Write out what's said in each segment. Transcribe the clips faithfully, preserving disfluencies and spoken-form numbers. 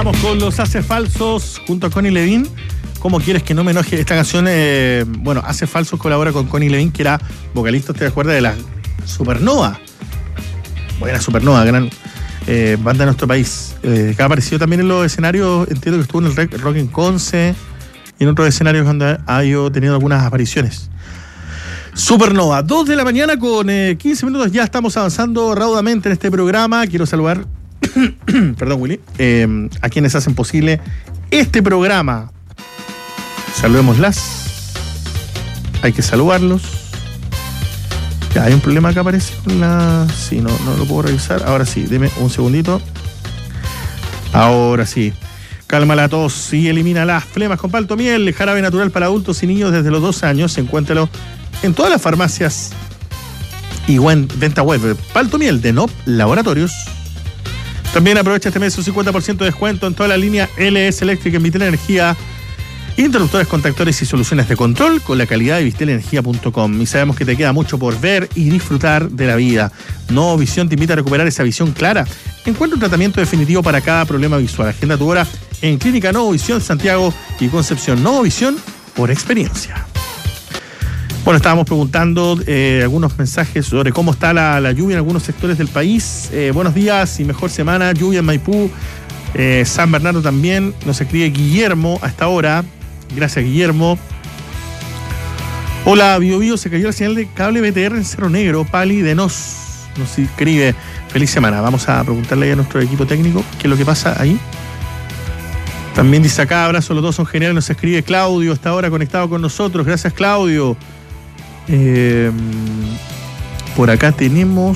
Vamos con los Hace Falsos junto a Connie Levine. ¿Cómo quieres que no me enoje? Esta canción, eh, bueno, Hace Falsos colabora con Connie Levine, que era vocalista, ¿te acuerdas? De la Supernova. Buena Supernova, gran eh, banda de nuestro país. Eh, que ha aparecido también en los escenarios, entiendo que estuvo en el Rock en Conce y en otros escenarios donde ha ido teniendo algunas apariciones. Supernova, dos de la mañana con eh, quince minutos, ya estamos avanzando raudamente en este programa. Quiero saludar, perdón Willy, eh, a quienes hacen posible este programa. Saludémoslas. Hay que saludarlos. Ya, hay un problema acá, parece con la... Sí, no, no lo puedo revisar. Ahora sí, deme un segundito. Ahora sí. Calma la tos y elimina las flemas con Paltomiel, el jarabe natural para adultos y niños desde los doce años. Encuéntralo en todas las farmacias y en venta web. Paltomiel de N O P Laboratorios. También aprovecha este mes un cincuenta por ciento de descuento en toda la línea L S Electric en Vitel Energía. Interruptores, contactores y soluciones de control con la calidad de vitel energía punto com. Y sabemos que te queda mucho por ver y disfrutar de la vida. Nuevo Visión te invita a recuperar esa visión clara. Encuentra un tratamiento definitivo para cada problema visual. Agenda tu hora en Clínica Nuevo Visión Santiago y Concepción. Nuevo Visión por experiencia. Bueno, estábamos preguntando eh, algunos mensajes sobre cómo está la, la lluvia en algunos sectores del país. Eh, buenos días y mejor semana. Lluvia en Maipú, eh, San Bernardo también. Nos escribe Guillermo a esta hora. Gracias, Guillermo. Hola, Bio Bio, se cayó la señal de cable B T R en Cerro Negro. Pali de Nos nos escribe. Feliz semana. Vamos a preguntarle ahí a nuestro equipo técnico qué es lo que pasa ahí. También dice acá, abrazo, los dos son geniales. Nos escribe Claudio, hasta ahora conectado con nosotros. Gracias, Claudio. Eh, por acá tenemos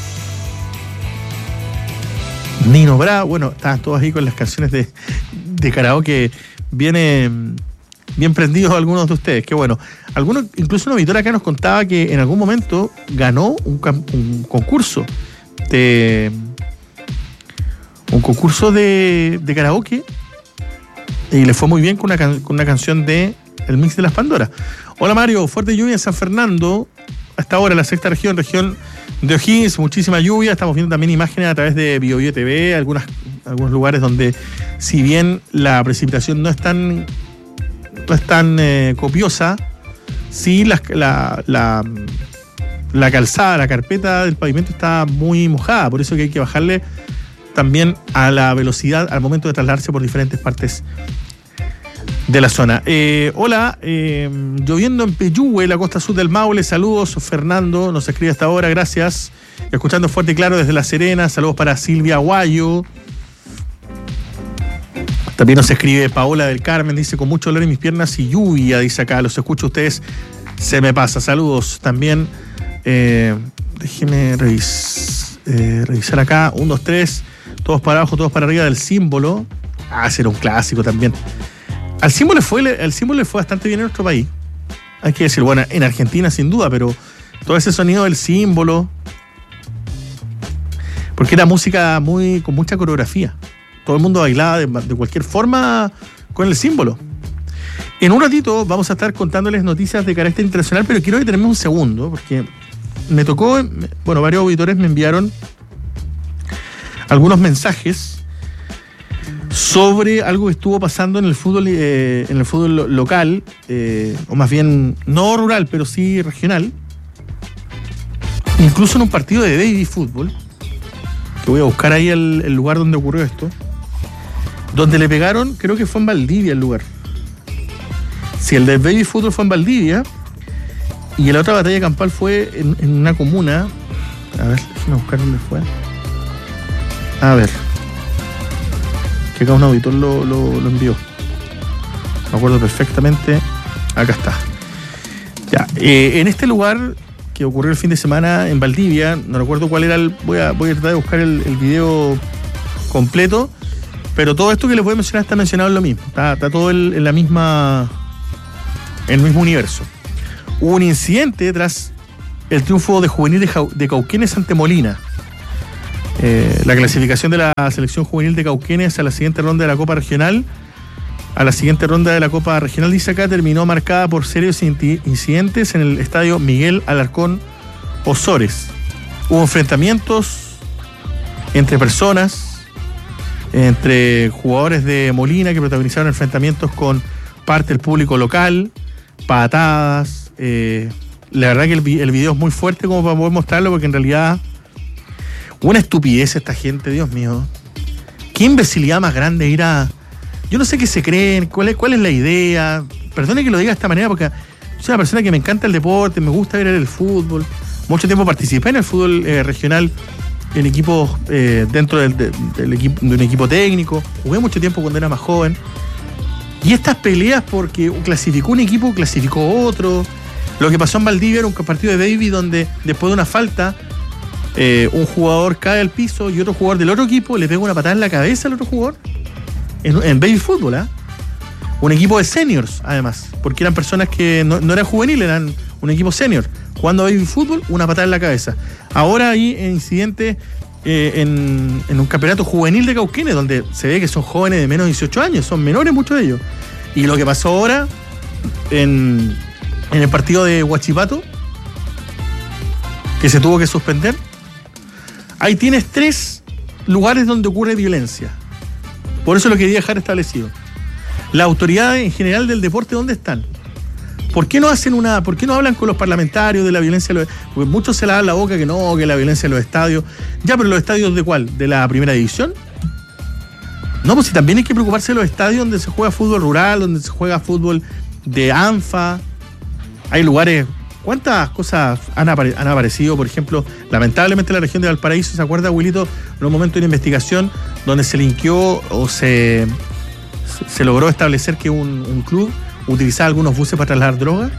Nino Bra. Bueno, estaban todos ahí con las canciones de, de karaoke. Viene bien prendidos algunos de ustedes, qué bueno. Algunos, incluso un auditor acá nos contaba que en algún momento ganó un, un concurso de un concurso de, de karaoke y le fue muy bien con una, con una canción de El Mix de las Pandoras. Hola Mario, fuerte lluvia en San Fernando, hasta ahora la sexta región, región de O'Higgins, muchísima lluvia. Estamos viendo también imágenes a través de Bio Bio T V, algunas, algunos lugares donde, si bien la precipitación no es tan, no es tan eh, copiosa, sí la, la, la, la calzada, la carpeta del pavimento está muy mojada, por eso que hay que bajarle también a la velocidad al momento de trasladarse por diferentes partes de la zona. Eh, hola, eh, lloviendo en Peyúgue, la costa sur del Maule. Saludos, Fernando, nos escribe hasta ahora, gracias. Escuchando fuerte y claro desde La Serena. Saludos para Silvia Aguayo. También nos escribe Paola del Carmen, dice, con mucho dolor en mis piernas y lluvia, dice acá, los escucho a ustedes, se me pasa. Saludos también. Eh, déjeme revis, eh, revisar acá. Un, dos, tres. Todos para abajo, todos para arriba del símbolo. Ah, ese era un clásico también. Al símbolo, fue, al símbolo le fue bastante bien en nuestro país. Hay que decir, bueno, en Argentina sin duda, pero todo ese sonido del símbolo. Porque era música muy con mucha coreografía. Todo el mundo bailaba de, de cualquier forma con el símbolo. En un ratito vamos a estar contándoles noticias de carácter internacional, pero quiero detenerme un segundo, porque me tocó, bueno, varios auditores me enviaron algunos mensajes sobre algo que estuvo pasando en el fútbol, eh, en el fútbol lo, local, eh, o más bien no rural, pero sí regional, incluso en un partido de baby fútbol, que voy a buscar ahí el, el lugar donde ocurrió esto, donde le pegaron, creo que fue en Valdivia el lugar. Si el de baby fútbol fue en Valdivia, y la otra batalla campal fue en, en una comuna, a ver, déjame buscar dónde fue. A ver. Que acá un auditor lo, lo, lo envió. Me acuerdo perfectamente. Acá está. Ya, eh, en este lugar que ocurrió el fin de semana en Valdivia, no recuerdo cuál era el. Voy a, voy a tratar de buscar el, el video completo. Pero todo esto que les voy a mencionar está mencionado en lo mismo. Está, está todo el, en la misma. En el mismo universo. Hubo un incidente tras el triunfo de Juvenil de, Jau, de Cauquenes ante Molina. Eh, la clasificación de la selección juvenil de Cauquenes a la siguiente ronda de la Copa Regional, a la siguiente ronda de la Copa Regional, dice acá, terminó marcada por serios incidentes en el estadio Miguel Alarcón Osores. Hubo enfrentamientos entre personas, entre jugadores de Molina que protagonizaron enfrentamientos con parte del público local, patadas. Eh, la verdad que el, el video es muy fuerte como para poder mostrarlo, porque en realidad una estupidez esta gente, Dios mío. Qué imbecilidad más grande ir a... Yo no sé qué se creen, cuál es, cuál es la idea. Perdone que lo diga de esta manera, porque soy una persona que me encanta el deporte, me gusta ver el fútbol. Mucho tiempo participé en el fútbol eh, regional, en equipos eh, dentro del, del, del equipo, de un equipo técnico. Jugué mucho tiempo cuando era más joven. Y estas peleas porque clasificó un equipo, clasificó otro. Lo que pasó en Valdivia era un partido de baby donde después de una falta eh, un jugador cae al piso y otro jugador del otro equipo le pega una patada en la cabeza al otro jugador. En, en baby fútbol, ¿ah? ¿eh? Un equipo de seniors, además, porque eran personas que no, no eran juveniles, eran un equipo senior. Jugando baby fútbol, una patada en la cabeza. Ahora hay incidentes eh, en, en un campeonato juvenil de Cauquenes, donde se ve que son jóvenes de menos de dieciocho años, son menores muchos de ellos. Y lo que pasó ahora en, en el partido de Huachipato, que se tuvo que suspender, ahí tienes tres lugares donde ocurre violencia. Por eso lo quería dejar establecido. Las autoridades en general del deporte, ¿dónde están? ¿Por qué no hacen una, por qué no hablan con los parlamentarios de la violencia? Porque muchos se lavan la boca que no, que la violencia en los estadios. Ya, pero ¿los estadios de cuál? ¿De la primera división? No, pues si también hay que preocuparse de los estadios donde se juega fútbol rural, donde se juega fútbol de ANFA. Hay lugares... ¿Cuántas cosas han, apare- han aparecido? Por ejemplo, lamentablemente en la región de Valparaíso, ¿se acuerda, Wilito? En un momento de una investigación donde se linkeó o se, se logró establecer que un, un club utilizaba algunos buses para trasladar drogas.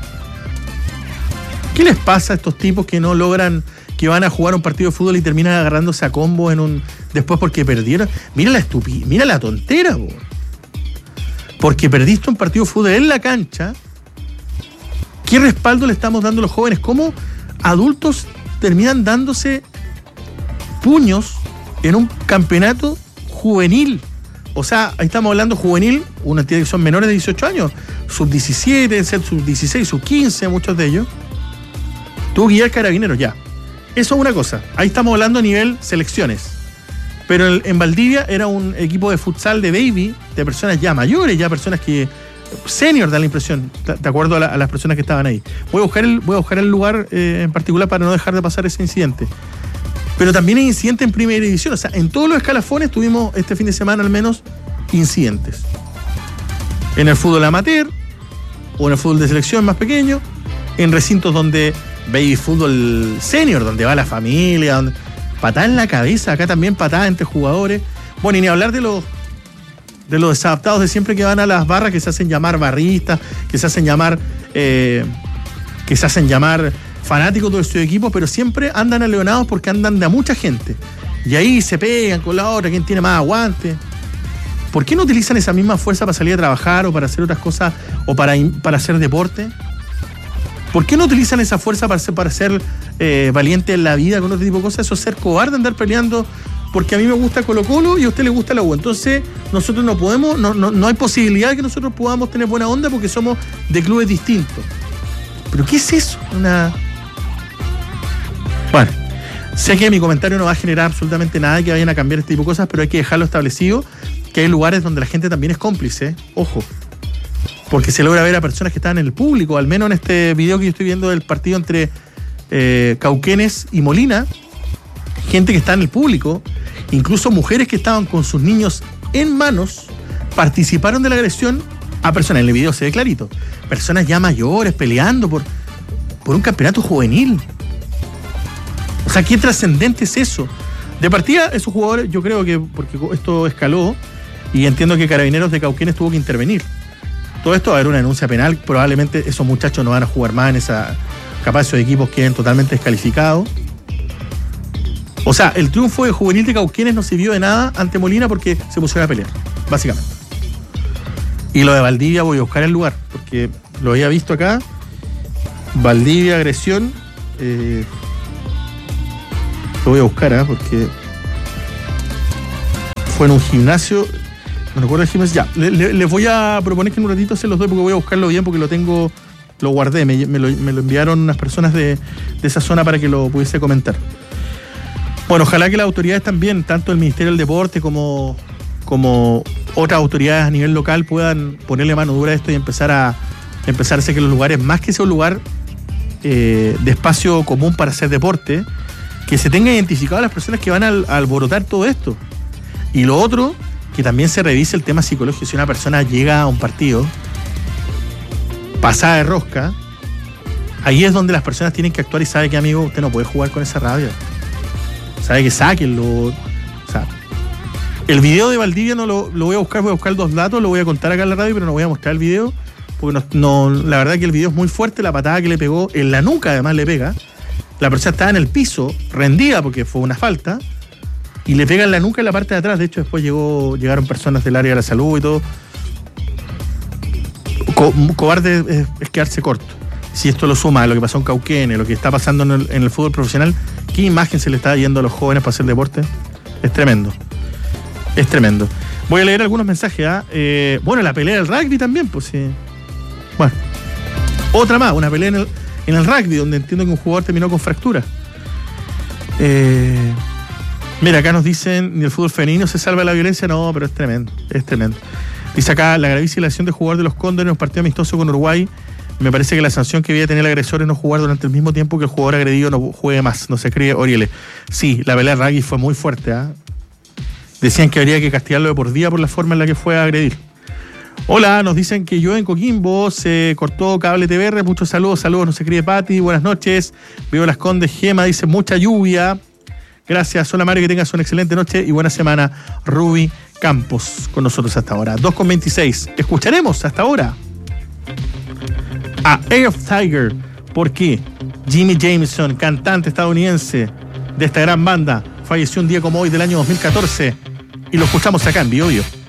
¿Qué les pasa a estos tipos que no logran, que van a jugar un partido de fútbol y terminan agarrándose a combos en un después porque perdieron? Mira la estupidez, mira la tontera, bo. Porque perdiste un partido de fútbol en la cancha. ¿Qué respaldo le estamos dando a los jóvenes? ¿Cómo adultos terminan dándose puños en un campeonato juvenil? O sea, ahí estamos hablando juvenil, una entidad que son menores de dieciocho años, sub diecisiete, sub dieciséis, sub quince, muchos de ellos. Tuvo que ir al Carabineros, ya. Eso es una cosa. Ahí estamos hablando a nivel selecciones. Pero en, en Valdivia era un equipo de futsal de baby, de personas ya mayores, ya personas que... senior, da la impresión, de acuerdo a, la, a las personas que estaban ahí. Voy a buscar el, voy a buscar el lugar eh, en particular para no dejar de pasar ese incidente. Pero también hay incidentes en primera división. O sea, en todos los escalafones tuvimos este fin de semana al menos incidentes. En el fútbol amateur, o en el fútbol de selección más pequeño, en recintos donde baby fútbol senior, donde va la familia, donde... patada en la cabeza, acá también patada entre jugadores. Bueno, y ni hablar de los de los desadaptados de siempre que van a las barras, que se hacen llamar barristas, que se hacen llamar eh, que se hacen llamar fanáticos de su equipo, pero siempre andan aleonados porque andan de a mucha gente. Y ahí se pegan con la otra, quién tiene más aguante. ¿Por qué no utilizan esa misma fuerza para salir a trabajar o para hacer otras cosas o para, para hacer deporte? ¿Por qué no utilizan esa fuerza para ser, para ser eh, valiente en la vida con otro tipo de cosas? Eso es ser cobarde, andar peleando porque a mí me gusta Colo Colo y a usted le gusta la U. Entonces nosotros no podemos, no, no, no hay posibilidad de que nosotros podamos tener buena onda porque somos de clubes distintos. ¿Pero qué es eso? Una... Bueno, sé que mi comentario no va a generar absolutamente nada que vayan a cambiar este tipo de cosas, pero hay que dejarlo establecido que hay lugares donde la gente también es cómplice, ojo, porque se logra ver a personas que están en el público, al menos en este video que yo estoy viendo del partido entre eh, Cauquenes y Molina, gente que está en el público, incluso mujeres que estaban con sus niños en manos, participaron de la agresión a personas, en el video se ve clarito, personas ya mayores peleando por, por un campeonato juvenil. O sea, ¿qué trascendente es eso? De partida, esos jugadores, yo creo que, porque esto escaló, y entiendo que Carabineros de Cauquenes tuvo que intervenir. Todo esto va a haber una denuncia penal, probablemente esos muchachos no van a jugar más en esa... Capaz esos equipos queden totalmente descalificados. O sea, el triunfo de juvenil de Cauquenes no sirvió de nada ante Molina porque se pusieron a pelear, básicamente. Y lo de Valdivia voy a buscar el lugar, porque lo había visto acá. Valdivia, agresión. Eh, lo voy a buscar, ¿eh? Porque fue en un gimnasio. No recuerdo el gimnasio. Ya, les le, le voy a proponer que en un ratito se los doy porque voy a buscarlo bien, porque lo tengo, lo guardé. Me, me, lo, me lo enviaron unas personas de, de esa zona para que lo pudiese comentar. Bueno, ojalá que las autoridades también, tanto el Ministerio del Deporte como, como otras autoridades a nivel local puedan ponerle mano dura a esto y empezar a empezar a hacer que los lugares, más que sea un lugar eh, de espacio común para hacer deporte, que se tenga identificado a las personas que van a, a alborotar todo esto. Y lo otro, que también se revise el tema psicológico. Si una persona llega a un partido pasada de rosca, ahí es donde las personas tienen que actuar y sabe que, amigo, usted no puede jugar con esa rabia. Sabe que sáquenlo. O sea, el video de Valdivia no lo, lo voy a buscar, voy a buscar dos datos, lo voy a contar acá en la radio, pero no voy a mostrar el video, porque no, no, la verdad que el video es muy fuerte, la patada que le pegó, en la nuca además le pega. La persona estaba en el piso, rendida porque fue una falta, y le pega en la nuca en la parte de atrás. De hecho, después llegó, llegaron personas del área de la salud y todo. Co- cobarde es, es quedarse corto. Si esto lo suma a lo que pasó en Cauquenes, lo que está pasando en el, en el fútbol profesional, ¿qué imagen se le está yendo a los jóvenes para hacer deporte? Es tremendo. Es tremendo. Voy a leer algunos mensajes. ¿eh? Eh, bueno, la pelea del rugby también, pues sí. Bueno, otra más, una pelea en el, en el rugby, donde entiendo que un jugador terminó con fractura. Eh, mira, acá nos dicen, ni el fútbol femenino se salva de la violencia. No, pero es tremendo, es tremendo. Dice acá, la gravísima acción de jugador de los Cóndores en un partido amistoso con Uruguay. Me parece que la sanción que debía tener el agresor es no jugar durante el mismo tiempo que el jugador agredido no juegue más. No se escribe Oriele. Sí, la pelea de rugby fue muy fuerte. ¿eh? Decían que habría que castigarlo de por día por la forma en la que fue a agredir. Hola, nos dicen que yo en Coquimbo se cortó cable T V R. Muchos saludos, saludos, nos escribe Pati. Buenas noches. Vivo Las Condes, Gema dice mucha lluvia. Gracias, hola Mario, que tengas una excelente noche y buena semana. Ruby Campos con nosotros hasta ahora. dos con veintiséis. Escucharemos hasta ahora a Eye of Tiger, porque Jimmy Jameson, cantante estadounidense de esta gran banda, falleció un día como hoy del año dos mil catorce y lo escuchamos acá en Bio Bio.